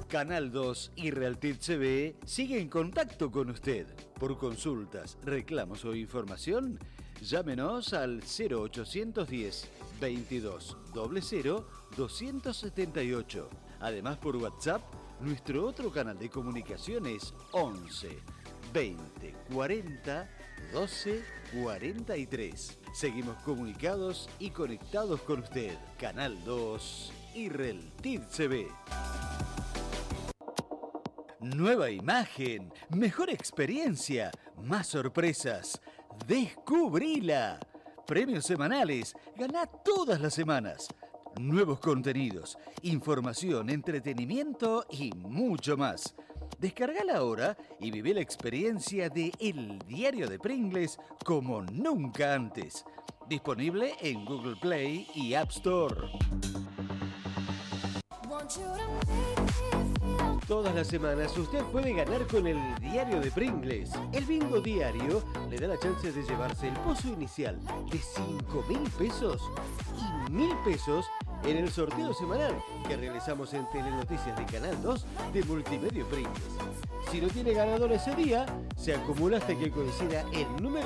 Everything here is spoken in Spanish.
Canal 2 y Realtid CB sigue en contacto con usted. Por consultas, reclamos o información, llámenos al 0810 22 00 278. Además, por WhatsApp, nuestro otro canal de comunicación es 11 20 40 12 43. Seguimos comunicados y conectados con usted. Canal 2 y Realtid CB. Nueva imagen, mejor experiencia, más sorpresas. ¡Descubrila! Premios semanales, ganá todas las semanas. Nuevos contenidos, información, entretenimiento y mucho más. Descargala ahora y vive la experiencia de El Diario de Pringles como nunca antes. Disponible en Google Play y App Store. Todas las semanas usted puede ganar con El Diario de Pringles. El bingo diario le da la chance de llevarse el pozo inicial de 5.000 pesos y 1.000 pesos en el sorteo semanal que realizamos en Telenoticias de Canal 2 de Multimedio Pringles. Si no tiene ganador ese día, se acumula hasta que coincida el número